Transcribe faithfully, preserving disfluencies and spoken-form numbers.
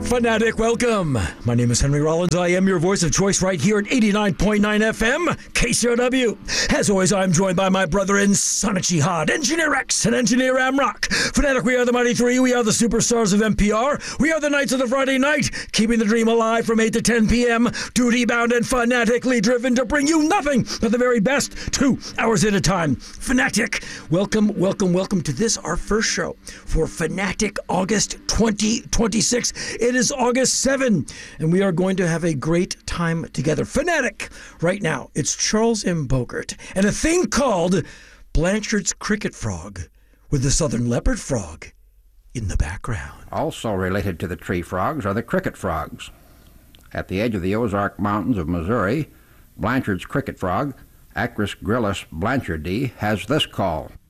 Fanatic, welcome. My name is Henry Rollins. I am your voice of choice right here at eighty-nine point nine F M, K C R W. As always, I'm joined by my brother in Sonic Jihad, Engineer X, and Engineer Amrock. Fanatic, we are the Mighty Three. We are the superstars of N P R. We are the Knights of the Friday Night, keeping the dream alive from eight to ten p.m., duty-bound and fanatically driven to bring you nothing but the very best, two hours at a time. Fanatic, welcome, welcome, welcome to this, our first show for Fanatic August twenty twenty-six. It is August seventh, and we are going to have a great time together. Fanatic, right now, it's Charles M. Bogart and a thing called Blanchard's Cricket Frog with the Southern Leopard Frog in the background. Also related to the tree frogs are the cricket frogs. At the edge of the Ozark Mountains of Missouri, Blanchard's cricket frog, Acris gryllus blanchardi, has this call.